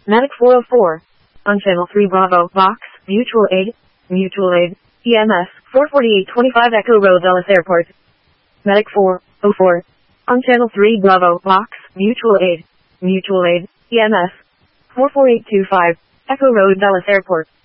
Medic 404. On channel 3 Bravo, Box, Mutual Aid, EMS, 44825 Echo Road, Dulles Airport. Medic 404. On channel 3 Bravo, Box, Mutual Aid, EMS, 44825 Echo Road, Dulles Airport.